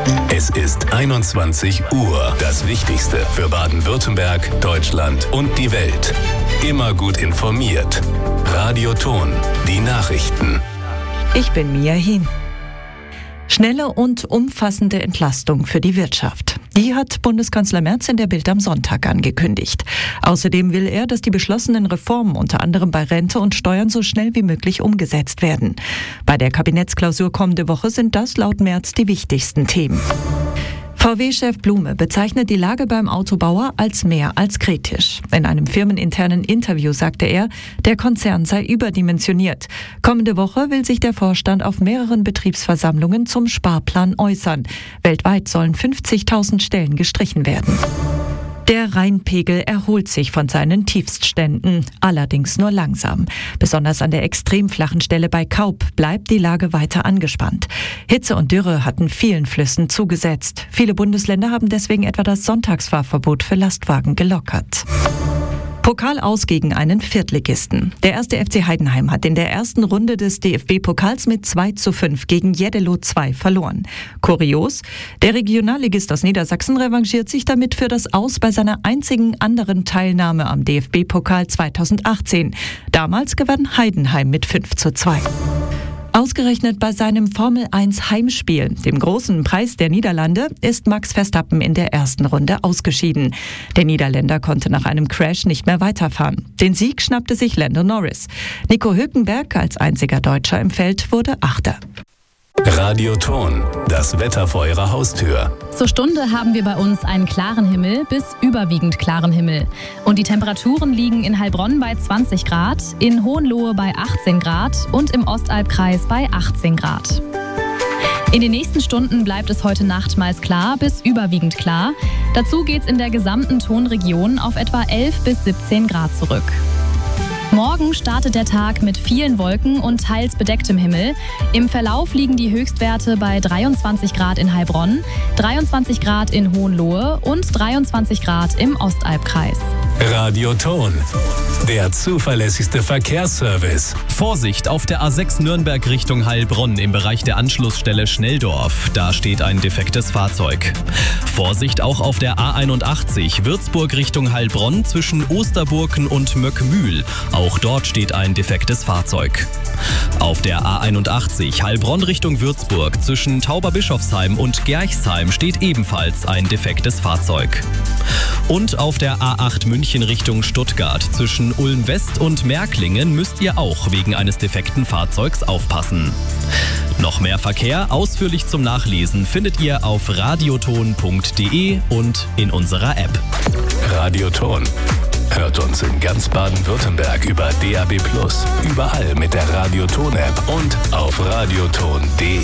Es ist 21 Uhr. Das Wichtigste für Baden-Württemberg, Deutschland und die Welt. Immer gut informiert. Radioton, die Nachrichten. Ich bin Mia Hien. Schnelle und umfassende Entlastung für die Wirtschaft. Die hat Bundeskanzler Merz in der Bild am Sonntag angekündigt. Außerdem will er, dass die beschlossenen Reformen unter anderem bei Rente und Steuern so schnell wie möglich umgesetzt werden. Bei der Kabinettsklausur kommende Woche sind das laut Merz die wichtigsten Themen. VW-Chef Blume bezeichnet die Lage beim Autobauer als mehr als kritisch. In einem firmeninternen Interview sagte er, der Konzern sei überdimensioniert. Kommende Woche will sich der Vorstand auf mehreren Betriebsversammlungen zum Sparplan äußern. Weltweit sollen 50.000 Stellen gestrichen werden. Der Rheinpegel erholt sich von seinen Tiefstständen, allerdings nur langsam. Besonders an der extrem flachen Stelle bei Kaub bleibt die Lage weiter angespannt. Hitze und Dürre hatten vielen Flüssen zugesetzt. Viele Bundesländer haben deswegen etwa das Sonntagsfahrverbot für Lastwagen gelockert. Pokal aus gegen einen Viertligisten. Der 1. FC Heidenheim hat in der ersten Runde des DFB-Pokals mit 2:5 gegen Jeddelo 2 verloren. Kurios, der Regionalligist aus Niedersachsen revanchiert sich damit für das Aus bei seiner einzigen anderen Teilnahme am DFB-Pokal 2018. Damals gewann Heidenheim mit 5:2. Ausgerechnet bei seinem Formel-1-Heimspiel, dem großen Preis der Niederlande, ist Max Verstappen in der ersten Runde ausgeschieden. Der Niederländer konnte nach einem Crash nicht mehr weiterfahren. Den Sieg schnappte sich Lando Norris. Nico Hülkenberg als einziger Deutscher im Feld wurde Achter. Radioton, das Wetter vor Ihrer Haustür. Zur Stunde haben wir bei uns einen klaren Himmel bis überwiegend klaren Himmel. Und die Temperaturen liegen in Heilbronn bei 20 Grad, in Hohenlohe bei 18 Grad und im Ostalbkreis bei 18 Grad. In den nächsten Stunden bleibt es heute Nacht meist klar bis überwiegend klar. Dazu geht's in der gesamten Tonregion auf etwa 11 bis 17 Grad zurück. Morgen startet der Tag mit vielen Wolken und teils bedecktem Himmel. Im Verlauf liegen die Höchstwerte bei 23 Grad in Heilbronn, 23 Grad in Hohenlohe und 23 Grad im Ostalbkreis. Radioton, der zuverlässigste Verkehrsservice. Vorsicht auf der A6 Nürnberg Richtung Heilbronn im Bereich der Anschlussstelle Schnelldorf. Da steht ein defektes Fahrzeug. Vorsicht auch auf der A81 Würzburg Richtung Heilbronn zwischen Osterburken und Möckmühl. Auch dort steht ein defektes Fahrzeug. Auf der A81 Heilbronn Richtung Würzburg zwischen Tauberbischofsheim und Gerchsheim steht ebenfalls ein defektes Fahrzeug. Und auf der A8 München Richtung Stuttgart zwischen Ulm West und Märklingen müsst ihr auch wegen eines defekten Fahrzeugs aufpassen. Noch mehr Verkehr ausführlich zum Nachlesen findet ihr auf radioton.de und in unserer App. Radioton. Hört uns in ganz Baden-Württemberg über DAB+, überall mit der Radioton-App und auf radioton.de.